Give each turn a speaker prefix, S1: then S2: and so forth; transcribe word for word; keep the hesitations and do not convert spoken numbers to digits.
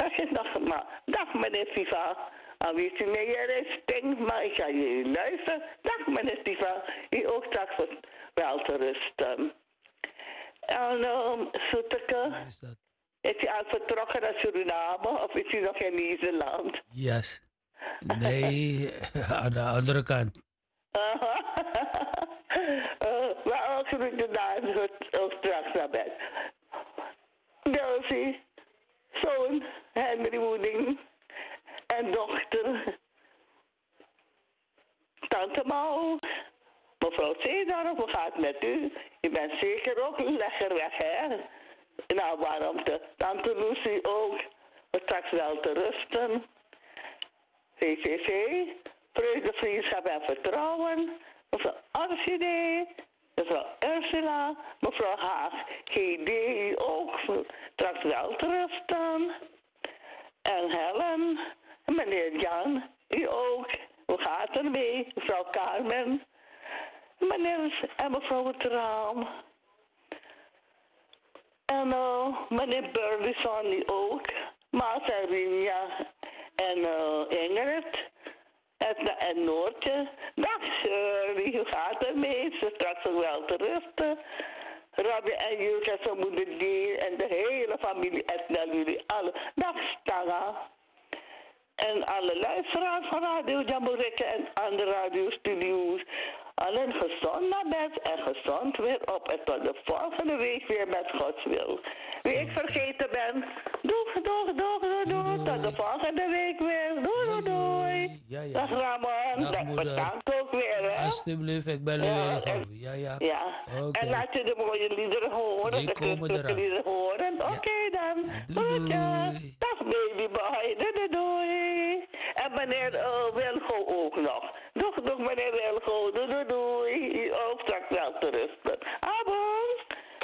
S1: Dag, dag, maar, dag meneer Siva. Al weet u meer, jij stinkt, maar ik ga je luisteren. Dag meneer Siva. U ook straks wel te rusten. En um, Soeteke,
S2: Is dat?
S1: is u al vertrokken naar Suriname of is u nog in Nederland?
S2: Yes. Nee, aan de andere kant.
S1: Aha. uh, maar ook de naam ook straks naar bed. Delphi, zoon Henry Wooding en dochter Tante Mau. Mevrouw Zeedorf, hoe gaat het met u? Je bent zeker ook lekker weg, hè? Nou, waarom te? Tante Lucy ook. We straks wel te rusten. V V V, vreugde, vriendschap en vertrouwen. Mevrouw Orchidee, mevrouw Ursula, mevrouw Haag, G D, u ook. Straks wel te rusten. En Helen, en meneer Jan, u ook. Hoe gaat het ermee? Mevrouw Carmen, meneer en mevrouw het raam. En uh, meneer Burleson, u ook. Maas en Rinja en uh, Ingrid. Edna en Noortje. Dag Shirley, hoe gaat het ermee? Ze straks ook wel te rusten. Rabbi en Julke en zijn moeder Deen en de hele familie Edna, jullie alle. Dag Stanga. En alle luisteraars van Radio Jamboreke en andere radiostudio's. Allen gezond naar bed en gezond weer op. En tot de volgende week weer met Gods wil. Wie ik vergeten ben, doeg, doeg, doeg, doeg, doeg. Tot de volgende week weer. Doei, doei, doei.
S2: Ja, ja.
S1: Dag Ramon.
S2: Dag,
S1: bedankt ook weer, hè.
S2: Alsjeblieft, ik ben
S1: ja,
S2: heel
S1: en,
S2: gauw. Ja, ja.
S1: Ja.
S2: Okay.
S1: En laat je de mooie liederen horen.
S2: Die
S1: de
S2: christelijke
S1: liederen horen.
S2: Ja.
S1: Oké okay, dan.
S2: Doei, doei.
S1: Dag babyboy. Doei, doei, doei. En meneer uh, Wilgo ook nog. Doeg, doeg meneer Wilgo. Doei, doei, doei. U ook straks wel te rusten.